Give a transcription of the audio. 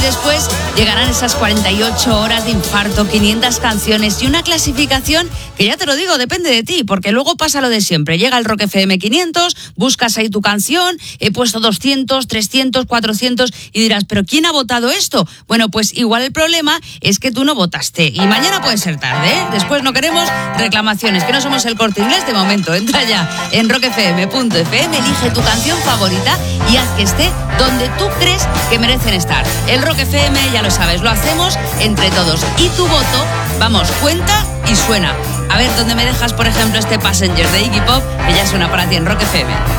después llegarán esas 48 horas de infarto, 500 canciones y una clasificación que ya te lo digo, depende de ti, porque luego pasa lo de siempre. Llega el Rock FM 500, buscas ahí tu canción, he puesto 200, 300, 400 y dirás, ¿pero quién ha votado esto? Bueno, pues igual el problema es que tú no votaste y mañana puede ser tarde, ¿eh? Después no queremos reclamaciones, que no somos el Corte Inglés de momento. Entra ya en rockfm.fm, elige tu canción favorita y haz que esté donde tú crees que merecen estar. El Rock FM, ya lo sabes, lo hacemos entre todos y tu voto, vamos, cuenta y suena. A ver, ¿dónde me dejas, por ejemplo, este Passenger de Iggy Pop, que ya suena para ti en Rock FM?